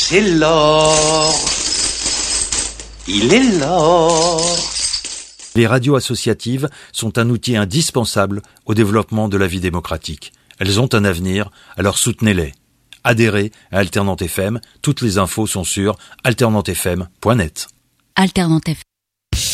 C'est l'or. Il est l'or. Les radios associatives sont un outil indispensable au développement de la vie démocratique. Elles ont un avenir, alors soutenez-les. Adhérez à Alternante FM, toutes les infos sont sur alternantefm.net. Alternante FM.